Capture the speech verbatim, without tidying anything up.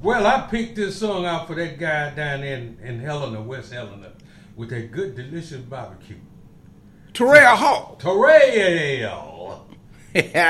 Well, I picked this song out for that guy down there in, in Helena, West Helena, with that good, delicious barbecue. Terrell Hall. Terrell.